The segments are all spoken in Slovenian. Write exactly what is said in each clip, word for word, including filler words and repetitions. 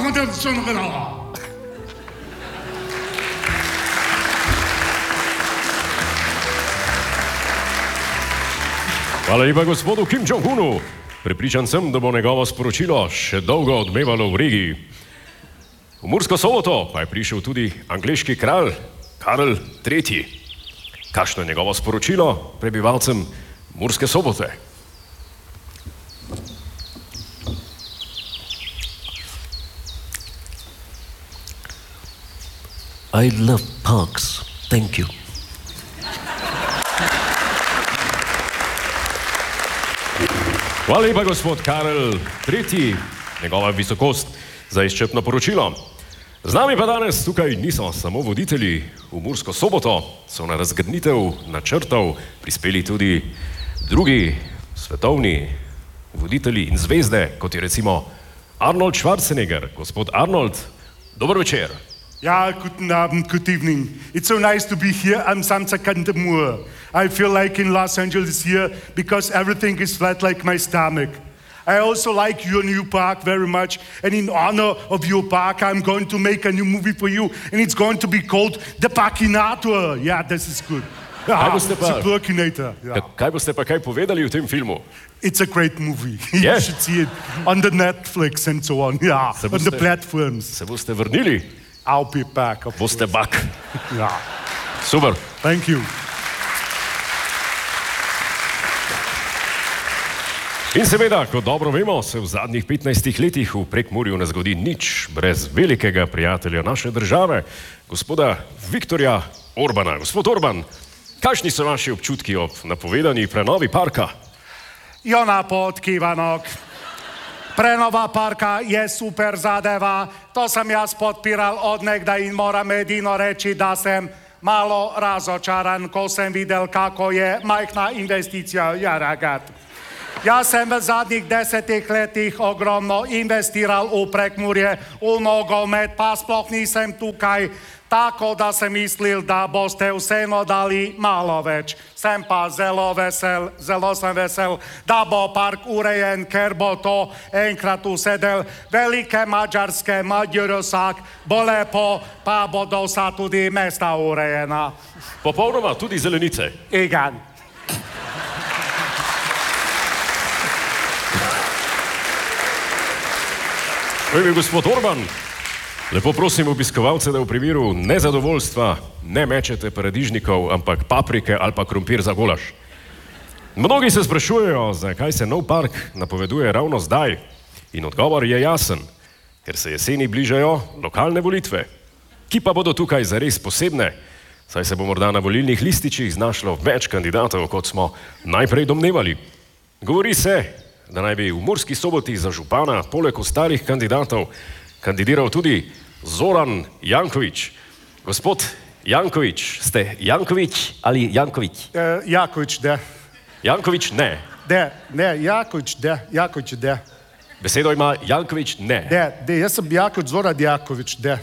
Hvala lepa gospodu Kim Jong-unu. Prepričan sem, da bo njegovo sporočilo še dolgo odmevalo v regiji. V Mursko Soboto pa je prišel tudi angleški kralj Karl tretji. Kakšno je njegovo sporočilo prebivalcem Murske Sobote? I love parks. Thank you. Hvala lepa, gospod Karl tretji, njegova visokost, za izčrpno poročilo. Z nami pa danes tukaj niso samo voditelji. V Mursko Soboto so na razgrnitev načrtov prispeli tudi drugi svetovni voditelji in zvezde, kot je recimo Arnold Schwarzenegger. Gospod Arnold, dober večer. Ja, guten Abend, good evening. It's so nice to be here am Samstag Moor. I feel like in Los Angeles here because everything is flat like my stomach. I also like your new park very much, and in honor of your park I'm going to make a new movie for you, and it's going to be called The Parkinator. Yeah, this is good. Kaj boste pa, The Parkinator. Yeah. Kaj boste pa kaj povedali v tem filmu? It's a great movie. You Yeah. should see it on the Netflix and so on. Yeah, Se on the boste- platforms. Se boste vrnili? I'll be back. Of Boste bak. Yeah. Super. Thank you. In seveda, kot dobro vemo, se v zadnjih petnajstih letih v Prekmurju ne zgodi nič brez velikega prijatelja naše države, gospoda Viktorja Orbana. Gospod Orban, kakšni so vaši občutki ob napovedani prenovi parka? Jó napot kívánok! Prenova parka je super zadeva, to sam jaz podpiral odnegda in moram edino reći da sam malo razočaran ko sam videl kako je majhna investicija Jaragat. Ja sam v zadnjih desetih letih ogromno investiral u Prekmurje, u nogomet, pa sploh nisem tukaj, tako da sem mislil, da boste vseeno dali malo več. Sem pa zelo vesel, zelo sem vesel, da bo park urejen, ker bo to enkrat usedel velike mađarske Mađarosak, bo lepo, pa bodo vsa tudi mesta urejena. Popolnoma tudi zelenice. Igen. Ojme, gospod Orban, lepo prosim obiskovalce, da v primeru nezadovoljstva ne mečete paradižnikov, ampak paprike ali pa krompir za golaž. Mnogi se sprašujejo, zakaj se nov park napoveduje ravno zdaj. In odgovor je jasen, ker se jeseni bližajo lokalne volitve, ki pa bodo tukaj zares posebne, saj se bo morda na volilnih lističih znašlo več kandidatov, kot smo najprej domnevali. Govori se, da naj bi v Murski Soboti za župana poleg ostalih kandidatov kandidiral tudi Zoran Janković. Gospod Janković, ste Janković ali Janković? E, Jaković, de. Janković ne. De, ne, Jaković, de, Jaković, de. Besedo ima Janković ne. De, de, jaz sem Jaković, Zoran Jaković, de.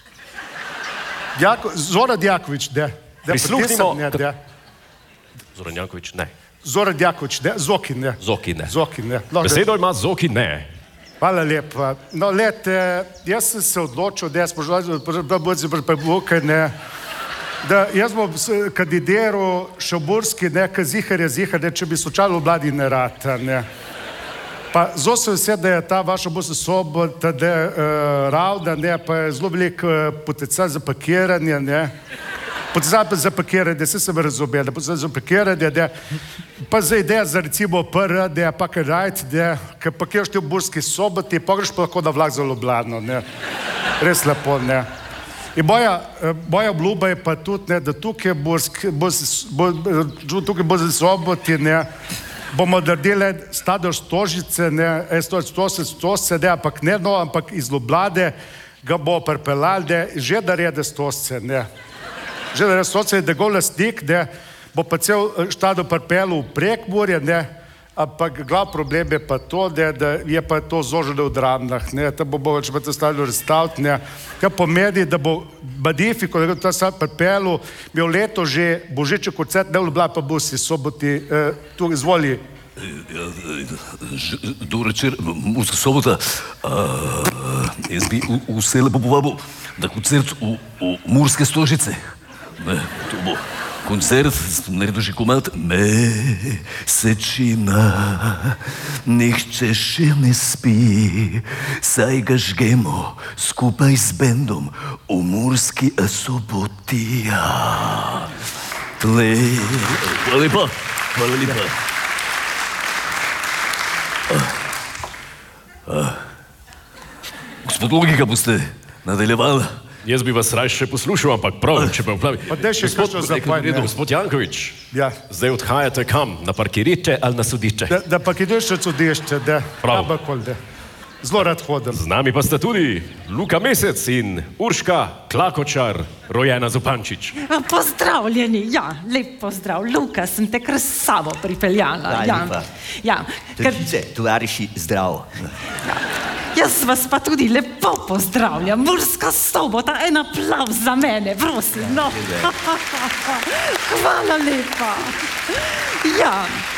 Jako, Zoran Jaković, de. de Prisluhnimo. Ne, de. Zoran Janković ne. Zoran Jaković, de. Zokin, ne. Zoki ne. Zokin, ne. No, Besedo ima Zoki ne. Hvala lepa. No, lete, jaz sem se odločil, da jaz poželjam, ne, da jaz bom s- kandidiral Šoburski, ne, ka zihar je zihar, ne, če bi slučajno v vladi ne rata, ne. Pa zelo sem vesel, da je ta vaša Murska Sobota, da je uh, ravna, ne, pa je zelo velik uh, potencial za parkiranje, ne. Potencial pa za parkiranje, vse sem razumel, da potencial za parkiranje, da pa za ideja za recimo P R, da je pa kaj rajt, da ker parkiraš ti v Murski Soboti, pa greš pa lahko na vlak za Ljubljano, ne. Res lepo, ne. In moja, eh, moja obljuba je pa tudi, ne, da tukaj bo, bo, bo, tukaj bo za Soboti, ne, bomo naredili stadion Stožice, ne, Stožice, ne, ampak ne no, ampak iz Ljubljane ga bo pripeljal, ne, že naredi Stožice, ne. Že naredi Stožice, da go lastnik, ne, bo pa cel stadion pripeljal v Prekmurje, ne, ampak glav problem je pa to, ne, da je pa to zoženo v Dramljah, ne, tam bo bo več pa to stadion razstaviti, ne, kar pomeni, da bo Magnifico, da bo ta stadion pripeljal, imel leto že božični koncert, ne v Ljubljani, pa bo si Soboti, eh, tu izvoli. Dobro večer, Murska Sobota. Uh, jaz bi vse lepo povabil na koncert v, v Murske Stožice. Ne, to bo koncert, naredil že komad Mesečina, nihče še ne spi, saj ga žgemo skupaj z bendom v Murski Soboti. Tle, hvala lepa, hvala lepa. Gospod Logika, boste nadaljevali? Jaz bi vas raje še poslušal, ampak prav, če pa vplavi. Pa daj še kakšno zapojne. Gospod Janković, Ja. zdaj odhajate kam? Na parkirišče ali na sodišče? Da, da pa ideš na sodišče, da. Prav. Abakol, da. Zelo rad hodim. Z nami pa sta tudi Luka Mesec in Urška Klakočar, rojena Zupančič. Pozdravljeni, ja, lep pozdrav. Luka, sem te kar s sabo pripeljala. Ja, ja, ker, Trpice, tovariši, zdravo. jaz vas pa tudi lepo pozdravljam. Murska Sobota, en aplavz za mene, prosim. No. Hvala lepa. Ja.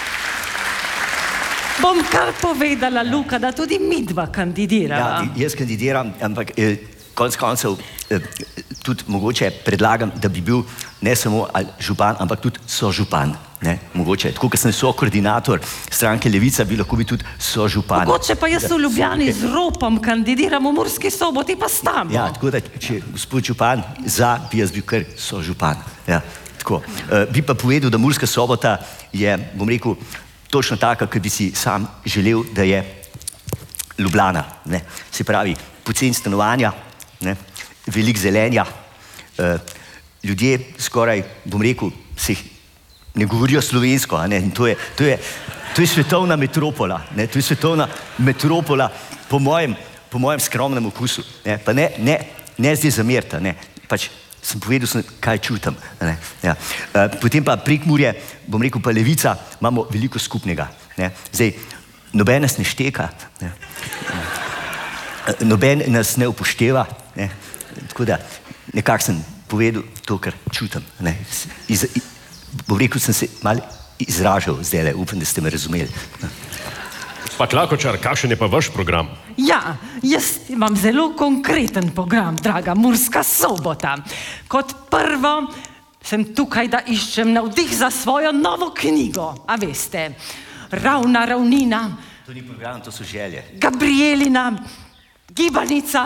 Bom kar povedala, Luka, da tudi midva Ja, kandidirava. jaz kandidiram, ampak eh, konec koncev eh, tudi mogoče predlagam, da bi bil ne samo ali župan, ampak tudi sožupan. Ne? Mogoče, tako kot sem sokoordinator stranke Levica, bi lahko bil tudi sožupan. Mogoče pa jaz v Ljubljani z ropom kandidiram v Murski Soboti, pa s tamo. Ja, tako da, če gospod župan za, bi jaz bil kar sožupan. Ja, tako. Uh, bi pa povedal, da Murska Sobota je, bom rekel, točno taka, kot bi si sam želel, da je Ljubljana. Ne? Se pravi, poceni stanovanja, ne? Veliko zelenja, uh, ljudje skoraj, bom rekel, se ne govorijo slovensko, a ne? In to je, to je, to je svetovna metropola, ne? To je svetovna metropola po mojem, po mojem skromnem okusu. Ne? Pa ne, ne, ne zdaj zamerta, ne? Pač sem povedal, sem, kaj čutim. Ne? Ja. Uh, potem pa Prekmurje, bom rekel pa Levica, imamo veliko skupnega. Ne? Zdaj, noben nas ne šteka, ne? Uh, noben nas ne upošteva, ne? Tako da nekako sem povedal to, kar čutim. Ne? Iz, iz, bom rekel, sem se malo izražal zdaj, le. Upam, da ste me razumeli. Pa Klakočar, kakšen je pa vaš program? Ja, jaz imam zelo konkreten program, draga Murska Sobota. Kot prvo sem tukaj, da iščem navdih za svojo novo knjigo. A veste, Ravna ravnina, To ni program, to so želje. Gabrielina, Gibanica,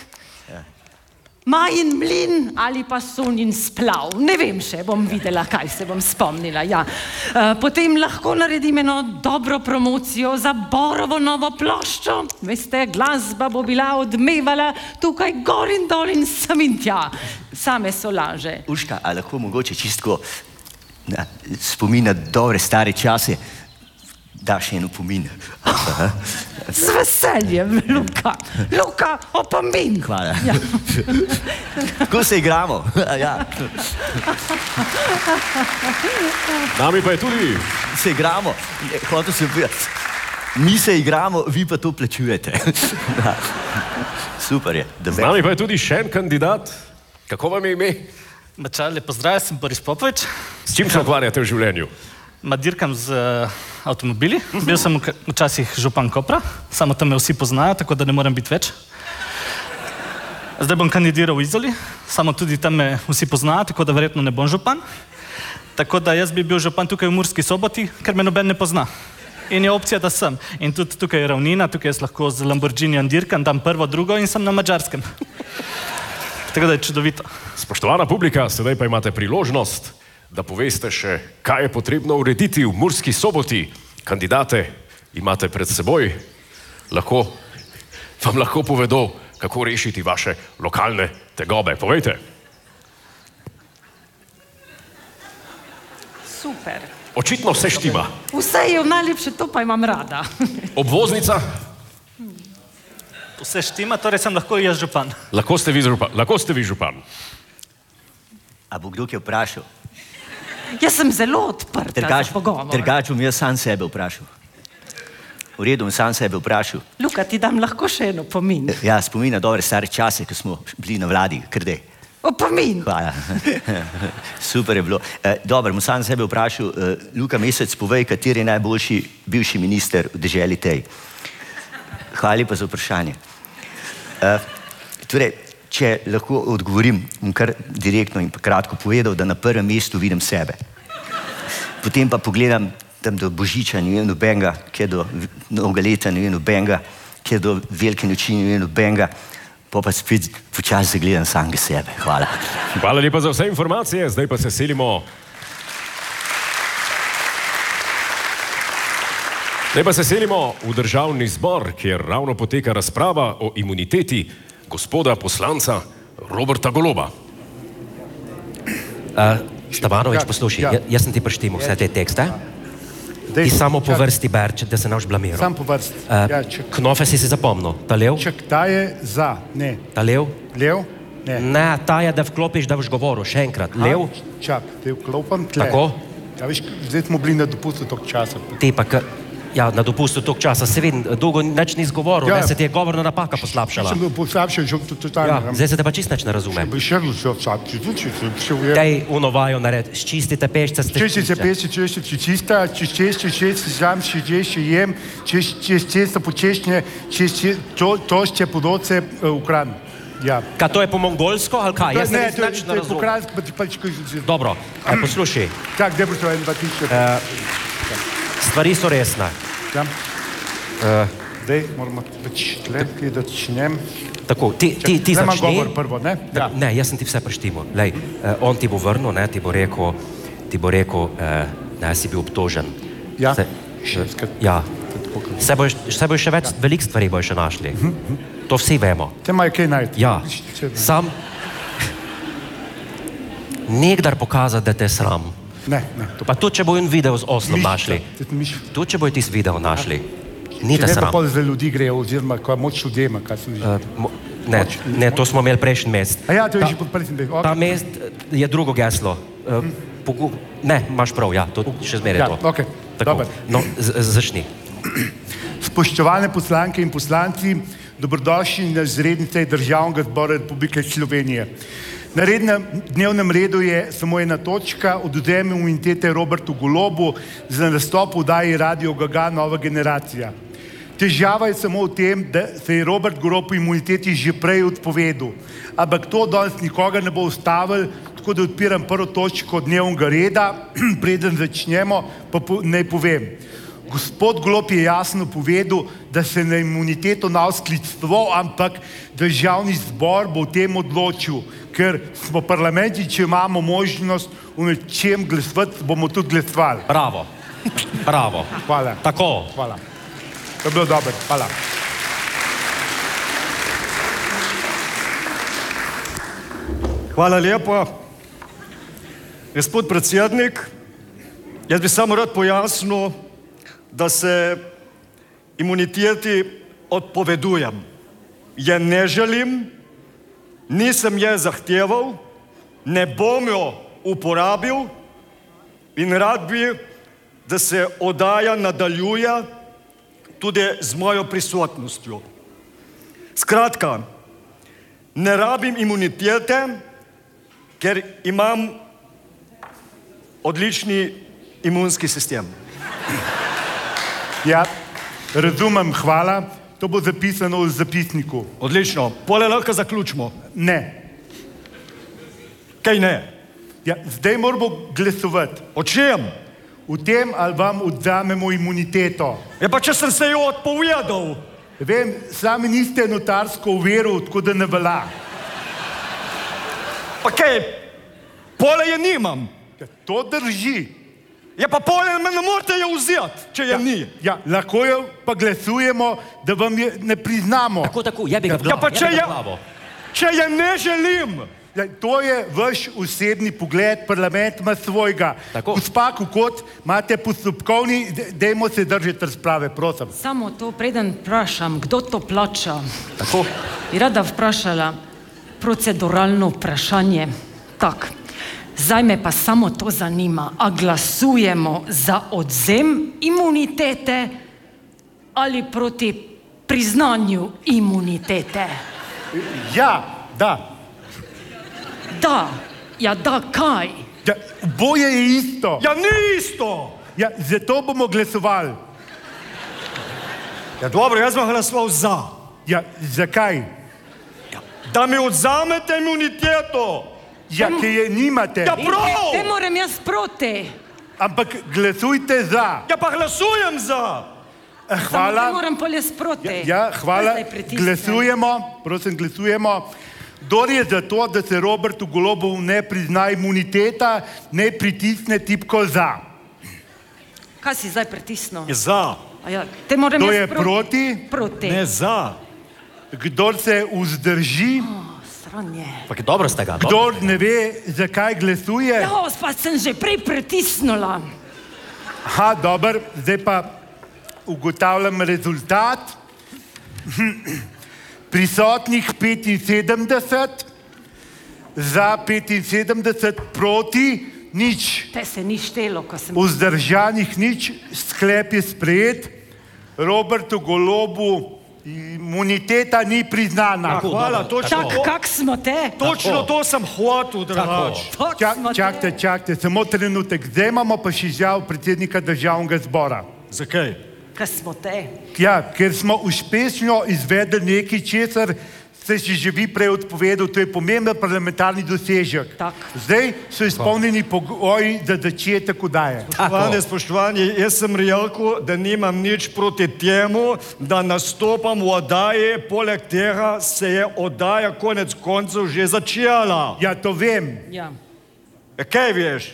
Majin mlin ali pa Sonjin splav. Ne vem še, bom videla, kaj se bom spomnila. Ja. Uh, potem lahko naredim eno dobro promocijo za Borovo novo ploščo. Veste, glasba bo bila odmevala tukaj gor in dol in sem in tja. Same solaže. Urška, a lahko mogoče čistko na spomin na dobre stare čase daš en opomin? Z veseljem, Luka. Luka, opomin. Hvala. Ja. Tako se igramo. Ja. Nami pa je tudi Se igramo. Hotel sem povedati. Mi se igramo, vi pa to plačujete. Ja. Super je. Z nami pa je tudi še en kandidat. Kako vam je ime? Mačar, lep pozdrav, sem Boris Popovič. S čim se ukvarjate v življenju? Ma dirkam z uh, avtomobili. Bil sem vk- včasih župan Kopra, samo tam me vsi poznajo, tako da ne morem biti več. Zdaj bom kandidiral v Izoli, samo tudi tam me vsi poznajo, tako da verjetno ne bom župan. Tako da jaz bi bil župan tukaj v Murski Soboti, ker me noben ne pozna. In je opcija, da sem. In tudi tukaj je ravnina, tukaj jaz lahko z Lamborghinijem dirkam, dam prvo, drugo in sem na Madžarskem. Tako da je čudovito. Spoštovana publika, sedaj pa imate priložnost, da poveste še, kaj je potrebno urediti v Murski Soboti. Kandidate imate pred seboj, lahko, vam lahko povedo, kako rešiti vaše lokalne tegobe. Povejte. Super. Očitno vse štima. Vse je v najlepše, to pa imam rada. Obvoznica, Vse štima, torej sem lahko jaz župan. lahko ste vi župan. Lahko ste vi župan. A bo kdo kaj vprašal? Jaz sem zelo odprta Trgač, za pogovor. trgač bom jaz sam sebe vprašal. V redu, bom sam sebe vprašal. Luka, ti dam lahko še eno pomin. Ja, spomin na dobre stare čase, ko smo bili na vladi, krdej. Opomin. Hvala. Super je bilo. E, dobro, bom sam sebe vprašal, e, Luka Mesec, povej, kateri je najboljši bivši minister v deželi tej. Hvala lepa za vprašanje. E, torej, če lahko odgovorim, bom kar direktno in pa kratko povedal, da na prvem mestu vidim sebe. Potem pa pogledam tam do Božiča, ne vem nobenega, kje do novega leta, ne vem nobenega, kje do velike noči, ne vem nobenega, pa pa spet počasi gledam samega sebe. Hvala. Hvala lepa za vse informacije, zdaj pa se selimo. Zdaj pa se selimo v državni zbor, kjer ravno poteka razprava o imuniteti gospoda poslanca Roberta Goloba. Uh, Stavanovič, Ja, poslušaj, ja. ja. jaz sem ti preštimal vse te tekste. Dej, Ti samo po čak, vrsti berči, da se ne boš blamiral. Sam po vrsti. Uh, Ja, čak, Knofe si si zapomnil. Ta lev? čak, ta je za, ne. Ta lev? Lev? Ne. Ne, ta je, da vklopiš, da boš govoril. Še enkrat. Lev? A, čak, te vklopam tle. Tako? Ja, veš, zdaj smo bili na dopustu toliko časa. Ti pa, k, ja, na dopustu toliko časa, se vidim, dolgo nič ni izgovoril, Ja. ja. se ti je govorna napaka poslabšala. Sem bil poslabšen, že totalno. Ja, zdaj se te pa čist nič ne razumem. Bi še vzel čas, če tudi še ujel. Dej unovajo nared, ščistite pešce, ste Če se pesi, če se če čista, če češče, če se žam, če že še jem, če če često počešnje, če če to to še podoce v kran. Ja. Kaj to je po mongolsko ali kaj? Jaz ne, ne, to nič je ne po razumem. kransko, pa ti pač ko Dobro, e, poslušaj, tak, da bo to en dva tisoč. stvari so resne. Ja. Uh, Zdaj moramo več tle, da začnem. tako, ti, ti, ti Zdaj imam začni. govor prvo, ne? Ja. Ne, jaz sem ti vse preštimal. Lej, eh, on ti bo vrnil, ne, ti bo rekel, ti bo rekel, eh, da si bil obtožen. Ja. Se, Šestkrat. ja. Se boš, se boš še več, veliko stvari boš še našli. To vsi vemo. Te imajo kaj najti. Ja, Če- sam nekdar pokazati, da te je sram. Ne, ne. To Pa tudi, če bo in video z oslom mišica, našli. tudi mišica. Tudi, če bojo ti video našli. Ni Če te ne pa sram. pol za ljudi grejo, oziroma ko moč ljudema, kaj sem že. Eh, mo- Ne, ne, to smo imeli prejšnji mesec. A ja, to je Ta- že pod prvim dnem. Ta mest je drugo geslo. Uh, pogu... Ne, imaš prav, ja, to še zmeraj Ja, to. okej, Tako. dobro. No, z- z- začni. Spoštovane poslanke in poslanci, dobrodošli na izredni seji Državnega zbora Republike Slovenije. Na rednem dnevnem redu je samo ena točka, odvzem imunitete Robertu Golobu za nastop v oddaji Radio Gaga Nova generacija. Težava je samo v tem, da se je Robert Golob po imuniteti že prej odpovedal. Ampak to danes nikoga ne bo ustavil, tako da odpiram prvo točko dnevnega reda, preden začnemo, pa po, naj povem. Gospod Golob je jasno povedal, da se na imuniteto ne skliceval, ampak državni zbor bo o tem odločil, ker smo v parlamentu, če imamo možnost v nečem glasovati, bomo tudi glasovali. Bravo. Bravo. Hvala. Tako. Hvala. To je bilo dobro. Hvala. Hvala lepa. Gospod predsednik, jaz bi samo rad pojasnil, da se imuniteti odpovedujem. Je ne želim, nisem je zahteval, ne bom jo uporabil in rad bi, da se oddaja nadaljuje tudi z mojo prisotnostjo. Skratka, ne rabim imunitete, ker imam odlični imunski sistem. Ja, razumem, hvala. To bo zapisano v zapisniku. Odlično. Pole lahko zaključimo. Ne. Kaj ne? Ja, zdaj moramo glasovati. O čem? V tem, ali vam odzamemo imuniteto. Ja pa če sem se jo odpovedal. Vem, sami niste notarsko uveril, tako da ne velja. Pa kaj? Pole je nimam. Ja, to drži. Ja pa pole me ne morete jo vzeti, če je ni. Ja, lahko jo pa glasujemo, da vam je ne priznamo. Tako, tako, jebi ga v Ja glavo. pa če jebi ga je, v glavo. če je ne želim. Ja, to je vaš osebni pogled, parlament ima svojega. Tako. Gospa Kokot, imate postopkovni, de- dajmo se držati razprave, prosim. Samo to, preden vprašam, kdo to plača, Tako. bi rada vprašala proceduralno vprašanje. Tak, zdaj me pa samo to zanima, a glasujemo za odzem imunitete ali proti priznanju imunitete? Ja, da. da, ja da kaj? Ja, boje je isto. Ja, ni isto. Ja, zato bomo glasovali. Ja, dobro, jaz bom glasoval za. Ja, zakaj? Da mi odzamete imuniteto. Ja, ki je nimate. Ja, prav. Te moram jaz proti. Ampak glasujte za. Ja, pa glasujem za. Hvala. Te moram polje sproti. Ja, hvala. Zdaj pritisnem. Glasujemo, prosim, glasujemo. Kdor je za to, da se Robertu Golobu ne prizna imuniteta, ne pritisne tipko za. Kaj si zdaj pritisnil? Je za. A ja, te moram Kdo jaz je proti? Proti. Ne za. Kdor se vzdrži, O, sranje. Pa je dobro ste ga. dobro. kdor ne ve, zakaj glasuje. Ja, pa sem že prej pritisnila. Aha, dober, zdaj pa ugotavljam rezultat. Prisotnih petinsedemdeset, za petinsedemdeset, proti nič. Te se ni štelo, ko sem... Vzdržanih nič, sklep je sprejet. Robertu Golobu imuniteta ni priznana. Hvala, točno Tak, to. kak smo te? Točno to sem hotel, drugač. Tak Čak, smo čakajte, te. čakajte, samo trenutek. Zdaj imamo pa še žal predsednika državnega zbora. Zakaj? Kaj smo te? Ja, ker smo uspešno izvedli nekaj, česar ste si že vi prej odpovedal, to je pomemben parlamentarni dosežek. Tak. Zdaj so izpolnjeni pogoji za začetek oddaje. Spoštovani, spoštovani, jaz sem rekel, da nimam nič proti temu, da nastopam v oddaji, poleg tega se je oddaja konec koncev že začela. Ja, to vem. Ja. Ja, kaj veš?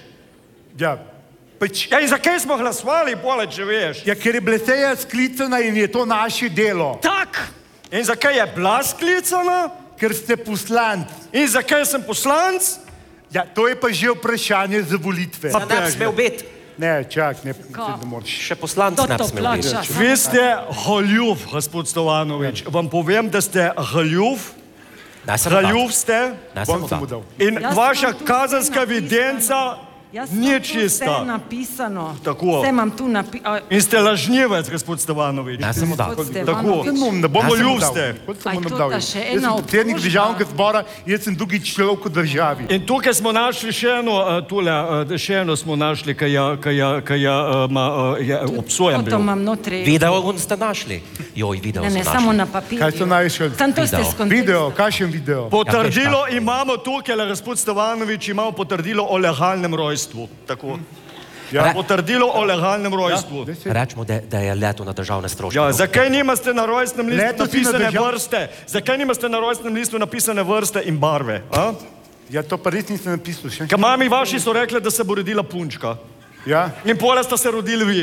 Ja, pač, Ja, in zakaj smo glasovali, pole, če veš? ja, ker je bila seja sklicana in je to naše delo. Tak! In zakaj je bila sklicana? Ker ste poslanci. In zakaj sem poslanc? Ja, to je pa že vprašanje za volitve. Pa ne bi smel biti. Ne, čak, ne, Ko? ne moreš. Še poslanc To ne bi to smel biti. plača. Vi ste haljuf, gospod Stovanovič. Vam povem, da ste haljuf. Ne sem mu dal. Haljuf ste. Ne sem Bom mu se mu dal. dal. In Jaz vaša imam tu kazenska vse evidenca Jaz ni imam tu čista. Vse napisano. Tako. Vse imam tu napisano. In ste lažnivec, gospod Stovanovič. Ne sem mu dal. Tako. Ne bomo Haljuf ljubili. ste. Aj, to da še ena Jaz sem predsednik obtožba. državnega zbora, jaz sem drugi človek v državi. In tukaj smo našli še eno, uh, tule, uh, še eno smo našli, kaj je, kaj je, kaj je, uh, ma, uh, je obsojen To bil. imam notri. Video ste našli? Joj, video Ne, ne, so samo našli. na papirju. Kaj so najšli? Tam to ste Video. skontili. Video, kakšen video? Potrdilo imamo tukaj, le gospod Stovanovič, imamo potrdilo o legalnem rojstvu. Tako. Ja. Potrdilo o legalnem rojstvu. Rečemo, da, da je leto na državne stroške. Ja, zakaj nimaste na rojstnem listu Letos si na napisane držav- vrste? Zakaj nimaste na rojstnem listu napisane vrste in barve? A? Ja, to pa res nisem napisal še. Ker mami vaši so rekli, da se bo rodila punčka. Ja, In poleg sta se rodili vi.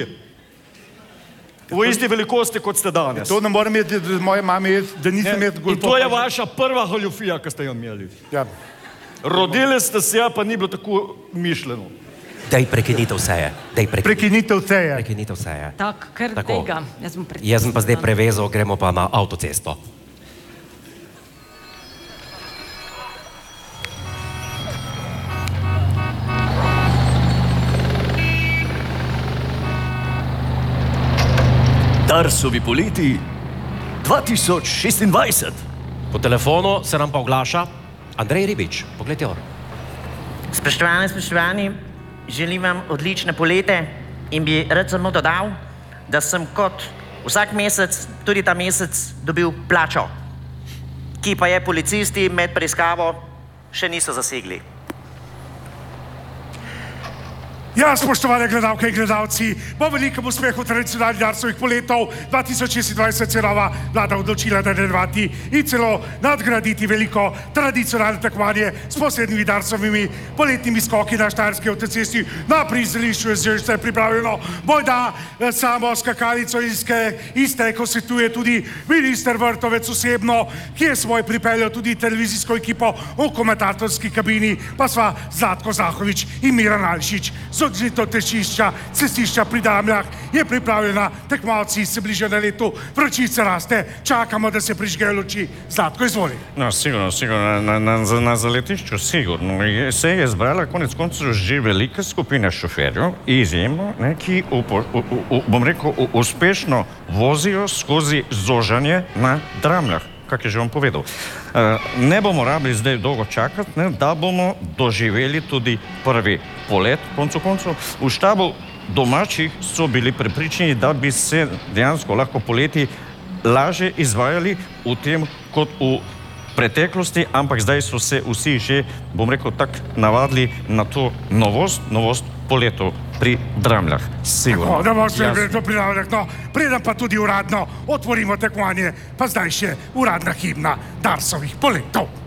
V isti velikosti, kot ste danes. to ne morem jaz, da moje mame, jaz, da nisem jaz In gol. to je vaša prva goljufija, ki ste jo imeli. Ja. Rodili ste se, pa ni bilo tako mišljeno. Dej prekinitev seje. Dej prekinitev. Prekinitev seje. Prekinitev seje. Tak, kar Tako. tega. Jaz bom pritisnila. Jaz sem pa zdaj prevezal, gremo pa na avtocesto. Darsovi poleti dva tisoč šestindvajset. Po telefonu se nam pa oglaša Andrej Ribič. Poglejte, on. Spoštovani, spoštovani, želim vam odlične polete in bi rad samo dodal, da sem kot vsak mesec, tudi ta mesec, dobil plačo, ki pa je policisti med preiskavo še niso zasegli. Ja, spoštovane gledalke in gledalci, po velikem uspehu tradicionalnih Darsovih poletov dva tisoč šestindvajset se je nova vlada odločila nadaljevati in celo nadgraditi veliko tradicionalno tekmovanje s posebnimi Darsovimi poletnimi skoki na Štajerski avtocesti. Na prizorišču je že vse pripravljeno, bojda eh, samo skakalico iske, iste, ko svetuje tudi minister Vrtovec osebno, ki je svoj pripeljal tudi televizijsko ekipo v komentatorski kabini, pa sva Zlatko Zahovič in Miran Alšič. Odžito tečišča, cestišča pri Damljah je pripravljena, tekmovalci se bližajo na letu, vročica raste, čakamo, da se prižgejo luči. Zlatko, izvoli. No, sigurno, sigurno, na, na, na, na zaletišču sigurno. Je, se je zbrala konec koncev že velika skupina šoferjev, izjemno, ne, ki upo, u, u, u, bom rekel, u, uspešno vozijo skozi zožanje na Dramljah. kak je že vam povedal. Uh, ne bomo rabili zdaj dolgo čakati, ne, da bomo doživeli tudi prvi polet, koncu koncev. V štabu domačih so bili prepričani, da bi se dejansko lahko poleti lažje izvajali v tem kot v preteklosti, ampak zdaj so se vsi že, bom rekel, tako navadili na to novost, novost poletov pri Dramljah. Sigurno. Da bomo še vedno pri Dramljah, no, preden pa tudi uradno otvorimo tekmovanje, pa zdaj še uradna himna Darsovih poletov.